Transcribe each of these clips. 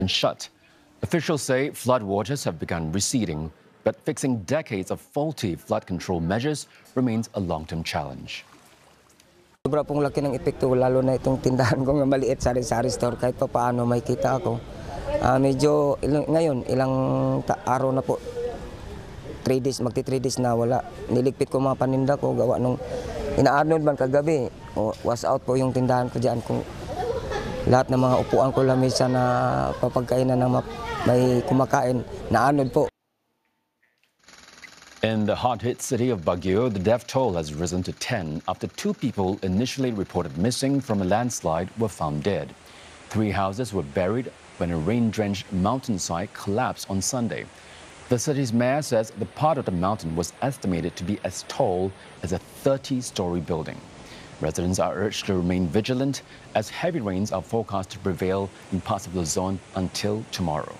been shut. Officials say floodwaters have begun receding, but fixing decades of faulty flood control measures remains a long-term challenge. Sobra pong laki ng epekto, lalo na itong tindahan ko nga maliit, sari-sari store, kahit pa paano may kita ako. Medyo ngayon, ilang araw na po, 3 days, magti 3 days na wala. Niligpit ko mga paninda ko, gawa nung ina-arnold man kagabi. Was out po yung tindahan ko dyan. Kung lahat ng mga upuan ko lamesa na papagkainan ng may kumakain, na-arnold po. In the hot-hit city of Baguio, the death toll has risen to 10 after 2 people initially reported missing from a landslide were found dead. 3 houses were buried when a rain-drenched mountainside collapsed on Sunday. The city's mayor says the part of the mountain was estimated to be as tall as a 30-story building. Residents are urged to remain vigilant as heavy rains are forecast to prevail in parts of the zone until tomorrow.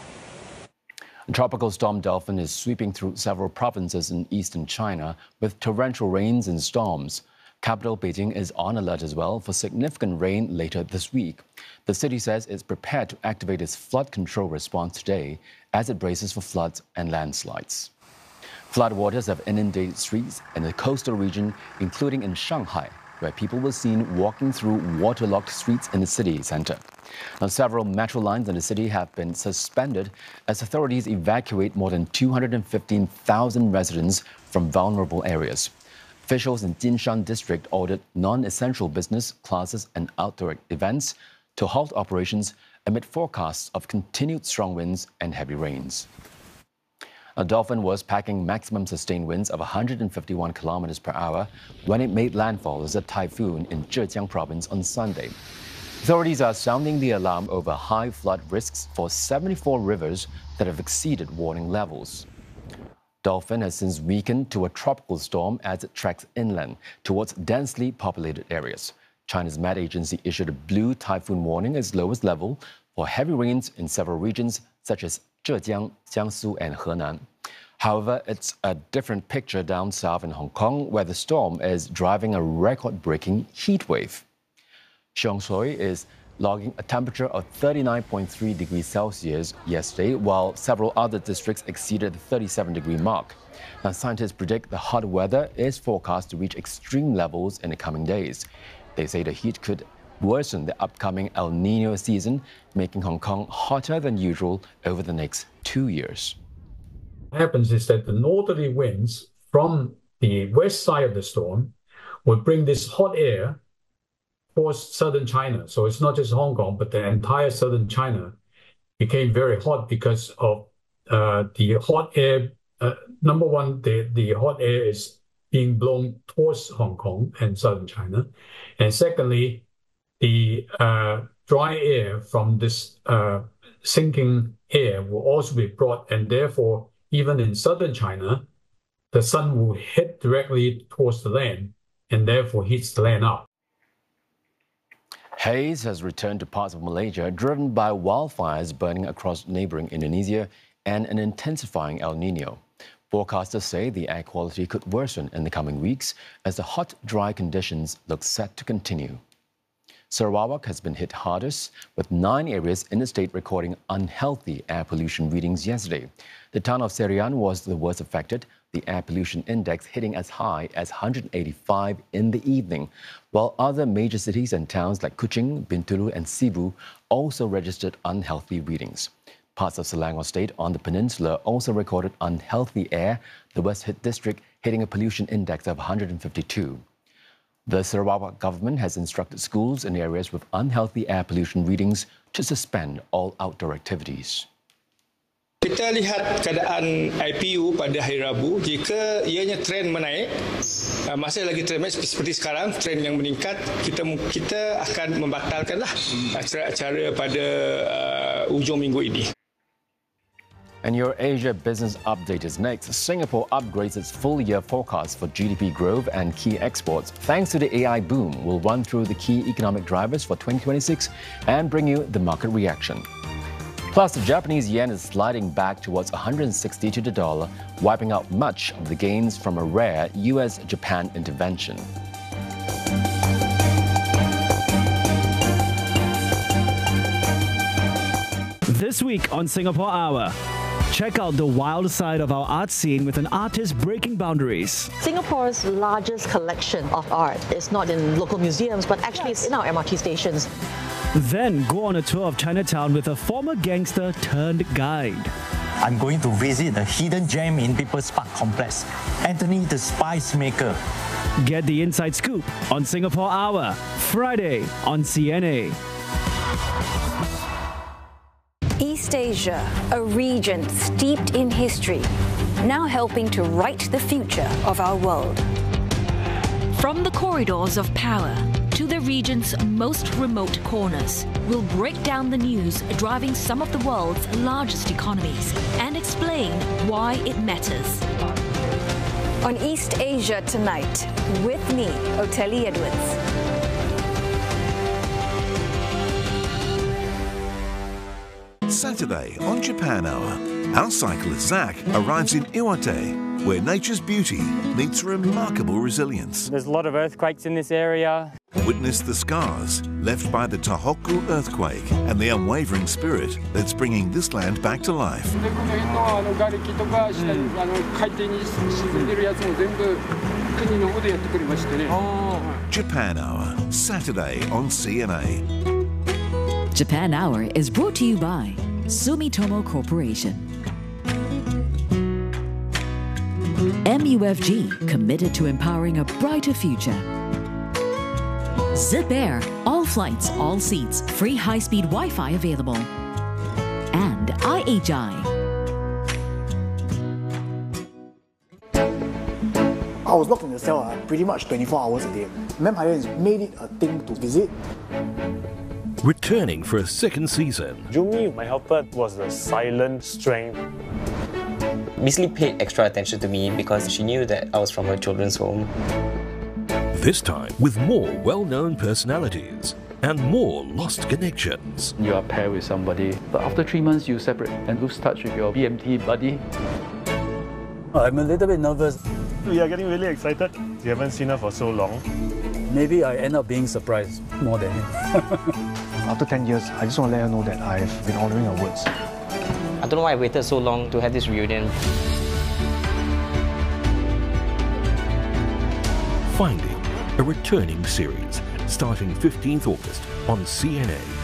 Tropical storm Dolphin is sweeping through several provinces in eastern China with torrential rains and storms. Capital Beijing is on alert as well for significant rain later this week. The city says it's prepared to activate its flood control response today as it braces for floods and landslides. Floodwaters have inundated streets in the coastal region, including in Shanghai, where people were seen walking through waterlogged streets in the city center. Now, several metro lines in the city have been suspended as authorities evacuate more than 215,000 residents from vulnerable areas. Officials in Jinshan district ordered non-essential business, classes and outdoor events to halt operations amid forecasts of continued strong winds and heavy rains. A Dolphin was packing maximum sustained winds of 151 kilometers per hour when it made landfall as a typhoon in Zhejiang province on Sunday. Authorities are sounding the alarm over high flood risks for 74 rivers that have exceeded warning levels. Dolphin has since weakened to a tropical storm as it tracks inland towards densely populated areas. China's Met Agency issued a blue typhoon warning as lowest level for heavy rains in several regions such as Zhejiang, Jiangsu and Henan. However, it's a different picture down south in Hong Kong, where the storm is driving a record-breaking heat wave. Sheung Shui is logging a temperature of 39.3 degrees Celsius yesterday, while several other districts exceeded the 37-degree mark. Now, scientists predict the hot weather is forecast to reach extreme levels in the coming days. They say the heat could worsen the upcoming El Niño season, making Hong Kong hotter than usual over the next 2 years. What happens is that the northerly winds from the west side of the storm will bring this hot air towards southern China. So it's not just Hong Kong, but the entire southern China became very hot because of the hot air. Number one, the hot air is being blown towards Hong Kong and southern China. And secondly, the dry air from this sinking air will also be brought, and therefore, even in southern China, the sun will hit directly towards the land and therefore heats the land up. Haze has returned to parts of Malaysia, driven by wildfires burning across neighboring Indonesia and an intensifying El Niño. Forecasters say the air quality could worsen in the coming weeks as the hot, dry conditions look set to continue. Sarawak has been hit hardest, with 9 areas in the state recording unhealthy air pollution readings yesterday. The town of Serian was the worst affected, the air pollution index hitting as high as 185 in the evening, while other major cities and towns like Kuching, Bintulu and Cebu also registered unhealthy readings. Parts of Selangor State on the peninsula also recorded unhealthy air, the worst hit district hitting a pollution index of 152. The Sarawak government has instructed schools in areas with unhealthy air pollution readings to suspend all outdoor activities. Kita lihat keadaan IPU pada hari Rabu, jika ianya trend menaik, masih lagi trend menaik seperti sekarang, trend yang meningkat, kita akan membatalkanlah acara-acara pada ujung minggu ini. And your Asia Business Update is next. Singapore upgrades its full-year forecast for GDP growth and key exports. Thanks to the AI boom, we'll run through the key economic drivers for 2026 and bring you the market reaction. Plus, the Japanese yen is sliding back towards 160 to the dollar, wiping out much of the gains from a rare US-Japan intervention. This week on Singapore Hour, check out the wild side of our art scene with an artist breaking boundaries. Singapore's largest collection of art is not in local museums, but actually it's in our MRT stations. Then go on a tour of Chinatown with a former gangster turned guide. I'm going to visit the hidden gem in People's Park Complex, Anthony the Spice Maker. Get the inside scoop on Singapore Hour, Friday on CNA. East Asia, a region steeped in history, now helping to write the future of our world. From the corridors of power to the region's most remote corners, we'll break down the news driving some of the world's largest economies and explain why it matters. On East Asia Tonight, with me, Oteli Edwards. Saturday on Japan Hour, our cyclist Zach arrives in Iwate, where nature's beauty meets remarkable resilience. There's a lot of earthquakes in this area. Witness the scars left by the Tohoku earthquake and the unwavering spirit that's bringing this land back to life. Japan Hour, Saturday on CNA. Japan Hour is brought to you by Sumitomo Corporation. MUFG, committed to empowering a brighter future. Zip Air, all flights, all seats, free high-speed Wi-Fi available. And IHI. I was locked in the cell pretty much 24 hours a day. Vampire has made it a thing to visit. Returning for a second season. Jumi, my helper, was the silent strength. Miss Lee paid extra attention to me because she knew that I was from a children's home. This time with more well-known personalities and more lost connections. You are paired with somebody, but after 3 months you separate and lose touch with your BMT buddy. I'm a little bit nervous. We are getting really excited. We haven't seen her for so long. Maybe I end up being surprised more than him. After 10 years, I just want to let her know that I've been honouring her words. I don't know why I waited so long to have this reunion. Finding, a returning series starting 15th August on CNA.